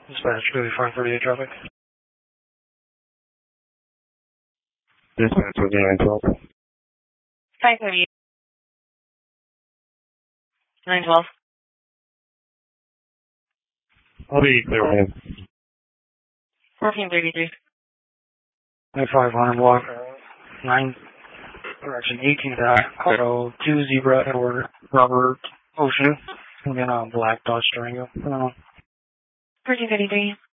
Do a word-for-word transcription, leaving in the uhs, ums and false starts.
Dispatch, really five thirty-eight traffic. Dispatch, with nine twelve. five thirty-eight. nine twelve. I'll be clear with him. fourteen thirty-three. five hundred block, nine, correction, eighteen dot, auto, two Zebra, Edward, Robert, Ocean, and then a black Dodge Durango. fourteen thirty-three.